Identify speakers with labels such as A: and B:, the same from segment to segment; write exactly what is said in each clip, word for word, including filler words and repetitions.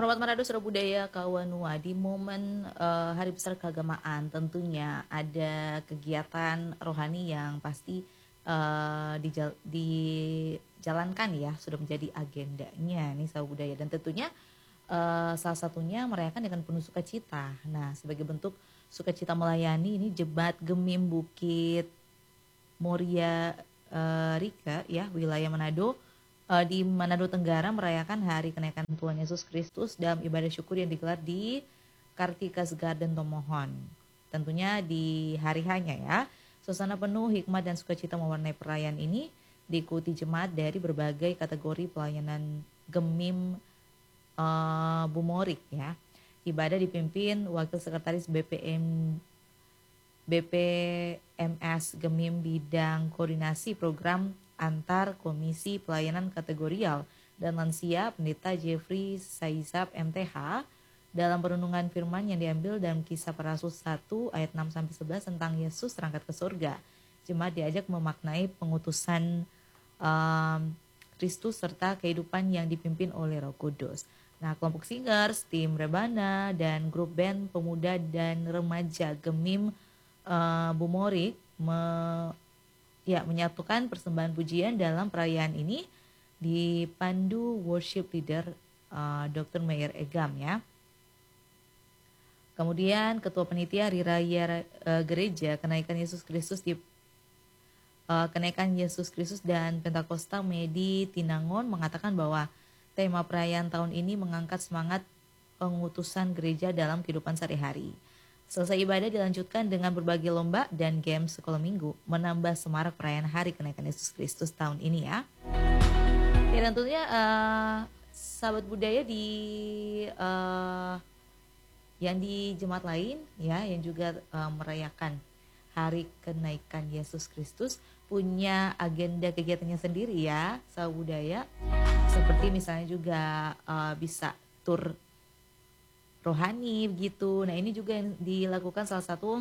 A: Hormat Manado Sura Budaya Kawanua di momen eh, Hari Besar Keagamaan tentunya ada kegiatan rohani yang pasti eh, dijal- dijalankan ya, sudah menjadi agendanya nih Sura Budaya, dan tentunya eh, salah satunya merayakan dengan penuh sukacita. Nah, sebagai bentuk sukacita melayani ini Jemaat Gemim Bukit Moria eh, Rika ya, wilayah Manado, eh, di Manado Tenggara merayakan hari kenaikan Tuhan Yesus Kristus dalam ibadah syukur yang digelar di Kartikas Garden Tomohon. Tentunya di hari hanya ya. Suasana penuh hikmat dan sukacita mewarnai perayaan ini, diikuti jemaat dari berbagai kategori pelayanan Gemim eh, Bumorik ya. Ibadah dipimpin Wakil Sekretaris B P M B P M S Gemim bidang koordinasi program antar komisi pelayanan kategorial dan lansia Pendeta Jeffrey Saizab M T H dalam perenungan firman yang diambil dalam Kisah Para Rasul satu ayat enam sampai sebelas tentang Yesus terangkat ke surga. Jemaat diajak memaknai pengutusan um, Kristus serta kehidupan yang dipimpin oleh Roh Kudus. Nah, kelompok singers, tim Rebana, dan grup band pemuda dan remaja Gemim uh, Bumorik me, ya, menyatukan persembahan pujian dalam perayaan ini dipandu worship leader uh, dokter Meyer Egam ya. Kemudian Ketua Panitia Hari Raya uh, Gereja Kenaikan Yesus Kristus di uh, Kenaikan Yesus Kristus dan Pentakosta Medi Tinangon mengatakan bahwa tema perayaan tahun ini mengangkat semangat pengutusan gereja dalam kehidupan sehari-hari. Selesai ibadah dilanjutkan dengan berbagai lomba dan games sekolah minggu, menambah semarak perayaan Hari Kenaikan Yesus Kristus tahun ini ya. Ya, tentunya uh, sahabat budaya di uh, yang di jemaat lain ya, yang juga uh, merayakan Hari Kenaikan Yesus Kristus punya agenda kegiatannya sendiri ya, sahabat budaya. Seperti misalnya juga uh, bisa tur rohani begitu. Nah, ini juga yang dilakukan salah satu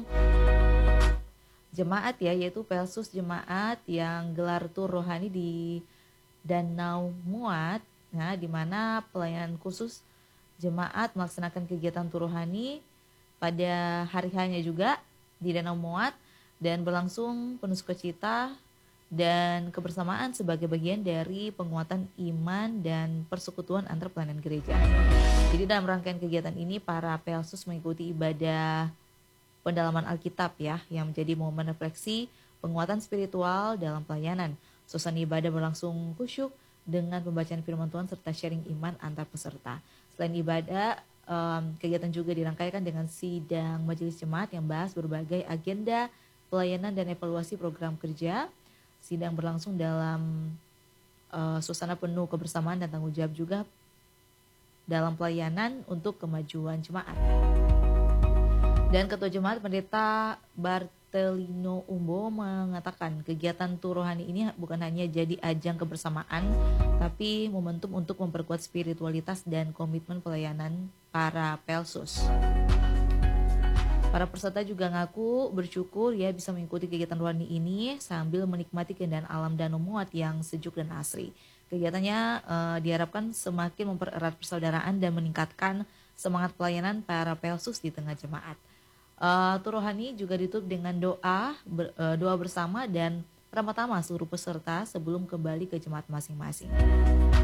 A: jemaat ya, yaitu Pelsus Jemaat yang gelar tur rohani di Danau Muat. Nah, di mana pelayanan khusus jemaat melaksanakan kegiatan tur rohani pada hari hanya juga di Danau Muat dan berlangsung penuh sukacita dan kebersamaan sebagai bagian dari penguatan iman dan persekutuan antar pelayanan gereja. Jadi dalam rangkaian kegiatan ini para Pelsus mengikuti ibadah pendalaman Alkitab ya, yang menjadi momen refleksi penguatan spiritual dalam pelayanan. Suasana ibadah berlangsung khusyuk dengan pembacaan firman Tuhan serta sharing iman antar peserta. Selain ibadah, um, kegiatan juga dirangkaikan dengan sidang majelis jemaat yang bahas berbagai agenda pelayanan dan evaluasi program kerja. Sidang berlangsung dalam uh, suasana penuh kebersamaan dan tanggung jawab juga dalam pelayanan untuk kemajuan jemaat. Dan Ketua Jemaat Pendeta Bartelino Umbo mengatakan kegiatan tur rohani ini bukan hanya jadi ajang kebersamaan, tapi momentum untuk memperkuat spiritualitas dan komitmen pelayanan para Pelsus. Para peserta juga ngaku bersyukur ya bisa mengikuti kegiatan rohani ini sambil menikmati keindahan alam Danau Muat yang sejuk dan asri. Kegiatannya uh, diharapkan semakin mempererat persaudaraan dan meningkatkan semangat pelayanan para Pelsus di tengah jemaat. Uh, tur rohani juga ditutup dengan doa ber, uh, doa bersama dan pertama-tama seluruh peserta sebelum kembali ke jemaat masing-masing.